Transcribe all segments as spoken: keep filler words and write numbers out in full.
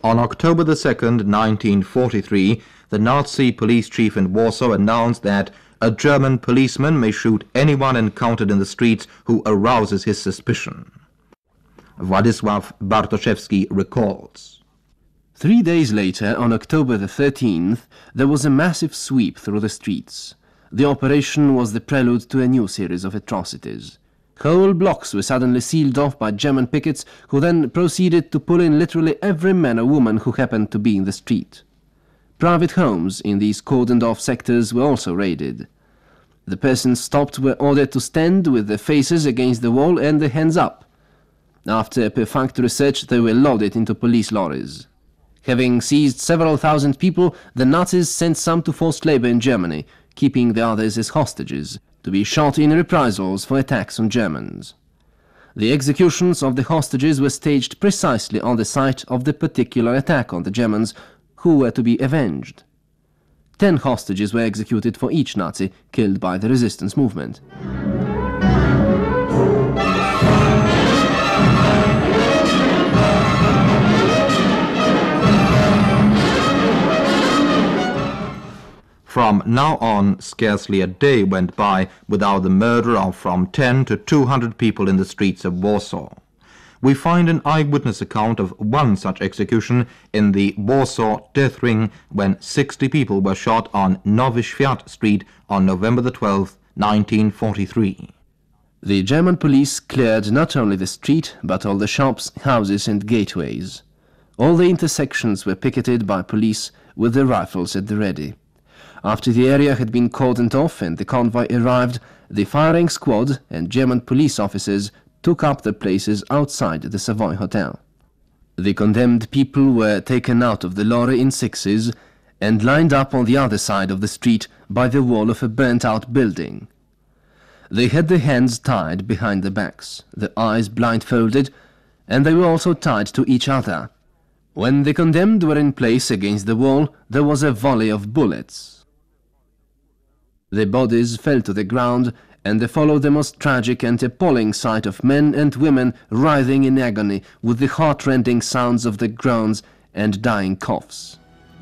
On October the second, nineteen forty-three, the Nazi police chief in Warsaw announced that a German policeman may shoot anyone encountered in the streets who arouses his suspicion. Władysław Bartoszewski recalls. Three days later, on October the thirteenth, there was a massive sweep through the streets. The operation was the prelude to a new series of atrocities. Whole blocks were suddenly sealed off by German pickets, who then proceeded to pull in literally every man or woman who happened to be in the street. Private homes in these cordoned-off sectors were also raided. The persons stopped were ordered to stand with their faces against the wall and their hands up. After a perfunctory search, they were loaded into police lorries. Having seized several thousand people, the Nazis sent some to forced labor in Germany, keeping the others as hostages, to be shot in reprisals for attacks on Germans. The executions of the hostages were staged precisely on the site of the particular attack on the Germans, who were to be avenged. Ten hostages were executed for each Nazi killed by the resistance movement. From now on, scarcely a day went by without the murder of from ten to two hundred people in the streets of Warsaw. We find an eyewitness account of one such execution in the Warsaw death ring when sixty people were shot on Nowy Świat Street on November the twelfth, nineteen forty-three. The German police cleared not only the street, but all the shops, houses and gateways. All the intersections were picketed by police with their rifles at the ready. After the area had been cordoned off and the convoy arrived, the firing squad and German police officers took up their places outside the Savoy Hotel. The condemned people were taken out of the lorry in sixes and lined up on the other side of the street by the wall of a burnt-out building. They had their hands tied behind their backs, their eyes blindfolded, and they were also tied to each other. When the condemned were in place against the wall, there was a volley of bullets. Their bodies fell to the ground, and there followed the most tragic and appalling sight of men and women writhing in agony with the heart-rending sounds of their groans and dying coughs.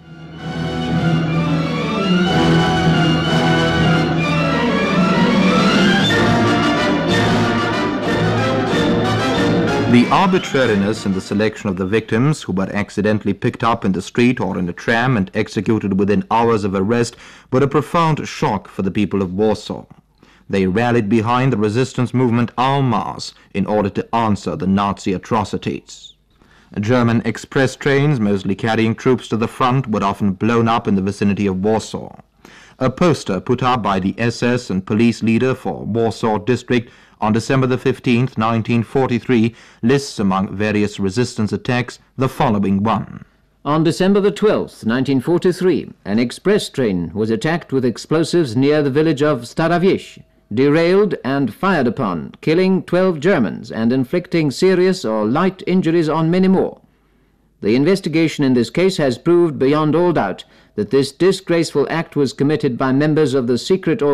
The arbitrariness in the selection of the victims, who were accidentally picked up in the street or in a tram and executed within hours of arrest, were a profound shock for the people of Warsaw. They rallied behind the resistance movement en masse in order to answer the Nazi atrocities. German express trains, mostly carrying troops to the front, were often blown up in the vicinity of Warsaw. A poster put up by the S S and police leader for Warsaw District on December the fifteenth, nineteen forty-three, lists among various resistance attacks the following one. On December the twelfth, nineteen forty-three, an express train was attacked with explosives near the village of Stara Wieś, derailed and fired upon, killing twelve Germans and inflicting serious or light injuries on many more. The investigation in this case has proved beyond all doubt that this disgraceful act was committed by members of the secret organization